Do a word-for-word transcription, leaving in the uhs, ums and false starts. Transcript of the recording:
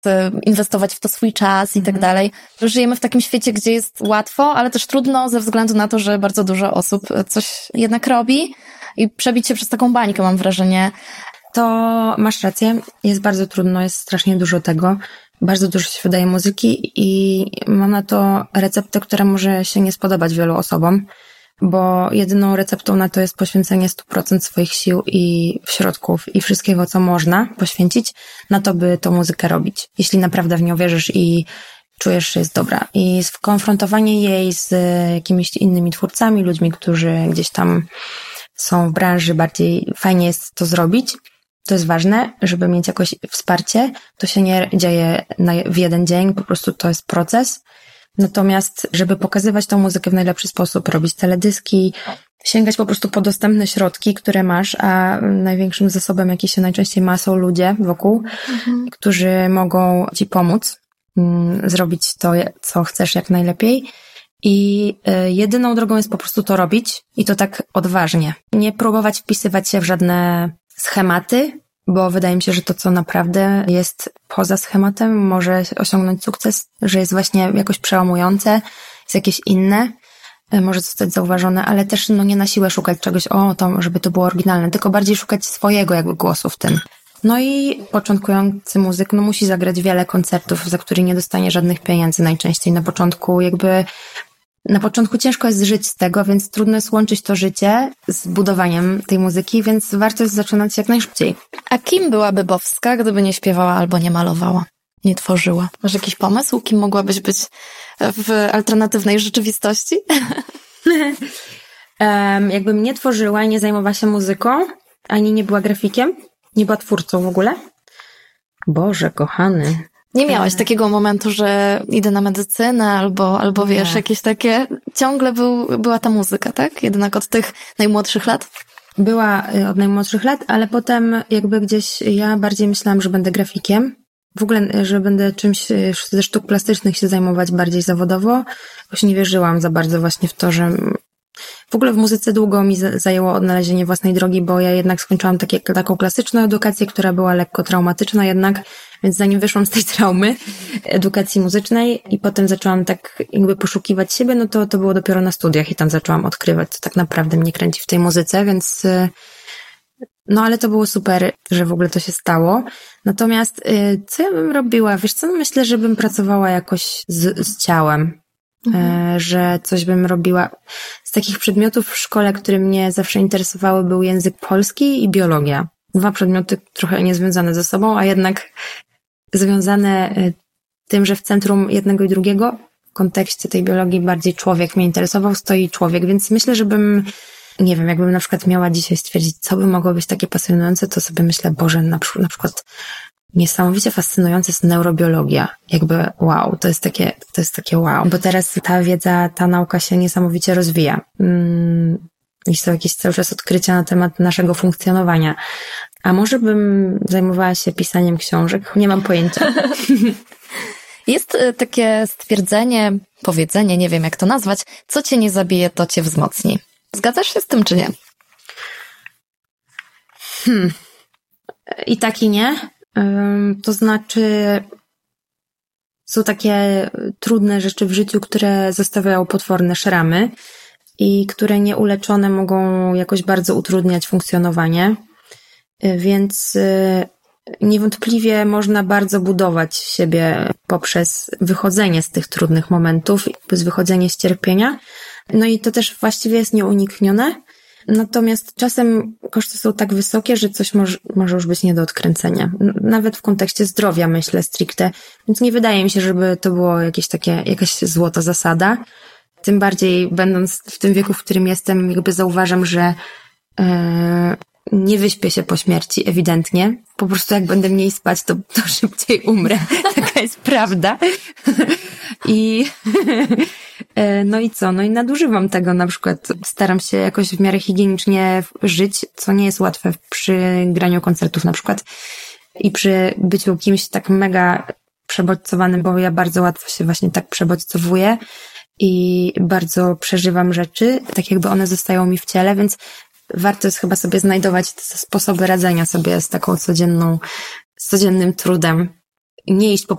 inwestować w to swój czas i tak dalej. Żyjemy w takim świecie, gdzie jest łatwo, ale też trudno ze względu na to, że bardzo dużo osób coś jednak robi i przebić się przez taką bańkę, mam wrażenie. To masz rację, jest bardzo trudno, jest strasznie dużo tego. Bardzo dużo się wydaje muzyki i mam na to receptę, która może się nie spodobać wielu osobom, bo jedyną receptą na to jest poświęcenie stu procent swoich sił i środków i wszystkiego, co można poświęcić na to, by tą muzykę robić. Jeśli naprawdę w nią wierzysz i czujesz, że jest dobra. I skonfrontowanie jej z jakimiś innymi twórcami, ludźmi, którzy gdzieś tam są w branży, bardziej fajnie jest to zrobić. To jest ważne, żeby mieć jakoś wsparcie. To się nie dzieje na, w jeden dzień, po prostu to jest proces. Natomiast, żeby pokazywać tą muzykę w najlepszy sposób, robić teledyski, sięgać po prostu po dostępne środki, które masz, a największym zasobem, jaki się najczęściej ma, są ludzie wokół, mhm. którzy mogą ci pomóc mm, zrobić to, co chcesz jak najlepiej. I y, jedyną drogą jest po prostu to robić i to tak odważnie. Nie próbować wpisywać się w żadne schematy, bo wydaje mi się, że to, co naprawdę jest poza schematem, może osiągnąć sukces, że jest właśnie jakoś przełamujące, jest jakieś inne, może zostać zauważone, ale też no nie na siłę szukać czegoś, o, to, żeby to było oryginalne, tylko bardziej szukać swojego jakby głosu w tym. No i początkujący muzyk no musi zagrać wiele koncertów, za które nie dostanie żadnych pieniędzy najczęściej na początku, jakby na początku ciężko jest żyć z tego, więc trudno jest łączyć to życie z budowaniem tej muzyki, więc warto jest zaczynać jak najszybciej. A kim byłaby Bowska, gdyby nie śpiewała albo nie malowała, nie tworzyła? Masz jakiś pomysł, kim mogłabyś być w alternatywnej rzeczywistości? um, jakbym nie tworzyła i nie zajmowała się muzyką, ani nie była grafikiem, nie była twórcą w ogóle. Boże, kochany. Nie miałaś takiego momentu, że idę na medycynę albo, albo wiesz, nie. jakieś takie... Ciągle był, była ta muzyka, tak? Jednak od tych najmłodszych lat? Była od najmłodszych lat, ale potem jakby gdzieś ja bardziej myślałam, że będę grafikiem. W ogóle, że będę czymś ze sztuk plastycznych się zajmować bardziej zawodowo. Już nie wierzyłam za bardzo właśnie w to, że... W ogóle w muzyce długo mi zajęło odnalezienie własnej drogi, bo ja jednak skończyłam takie, taką klasyczną edukację, która była lekko traumatyczna jednak, więc zanim wyszłam z tej traumy edukacji muzycznej i potem zaczęłam tak jakby poszukiwać siebie, no to to było dopiero na studiach i tam zaczęłam odkrywać, co tak naprawdę mnie kręci w tej muzyce, więc no ale to było super, że w ogóle to się stało. Natomiast co ja bym robiła? Wiesz co, myślę, że bym pracowała jakoś z, z ciałem. Mhm. Że coś bym robiła. Z takich przedmiotów w szkole, które mnie zawsze interesowały, był język polski i biologia. Dwa przedmioty trochę niezwiązane ze sobą, a jednak związane tym, że w centrum jednego i drugiego, w kontekście tej biologii bardziej człowiek mnie interesował, stoi człowiek, więc myślę, że bym, nie wiem, jakbym na przykład miała dzisiaj stwierdzić, co by mogło być takie pasjonujące, to sobie myślę, Boże, na przykład, na przykład niesamowicie fascynująca jest neurobiologia. Jakby wow, to jest takie, to jest takie wow. Bo teraz ta wiedza, ta nauka się niesamowicie rozwija. Mm, i są jakieś cały czas odkrycia na temat naszego funkcjonowania. A może bym zajmowała się pisaniem książek? Nie mam pojęcia. Jest takie stwierdzenie, powiedzenie, nie wiem jak to nazwać, co cię nie zabije, to cię wzmocni. Zgadzasz się z tym, czy nie? Hmm. I tak i nie. To znaczy, są takie trudne rzeczy w życiu, które zostawiają potworne szramy i które nieuleczone mogą jakoś bardzo utrudniać funkcjonowanie, więc niewątpliwie można bardzo budować siebie poprzez wychodzenie z tych trudnych momentów, z wychodzenie z cierpienia. No i to też właściwie jest nieuniknione. Natomiast czasem koszty są tak wysokie, że coś może, może już być nie do odkręcenia. Nawet w kontekście zdrowia, myślę, stricte. Więc nie wydaje mi się, żeby to było jakieś takie, jakaś złota zasada. Tym bardziej będąc w tym wieku, w którym jestem, jakby zauważam, że yy, nie wyśpię się po śmierci, ewidentnie. Po prostu jak będę mniej spać, to, to szybciej umrę. Taka jest prawda. I no i co? No i nadużywam tego, na przykład staram się jakoś w miarę higienicznie żyć, co nie jest łatwe przy graniu koncertów na przykład i przy byciu kimś tak mega przebodźcowanym, bo ja bardzo łatwo się właśnie tak przebodźcowuję i bardzo przeżywam rzeczy, tak jakby one zostają mi w ciele, więc warto jest chyba sobie znajdować te sposoby radzenia sobie z taką codzienną, z codziennym trudem. Nie iść po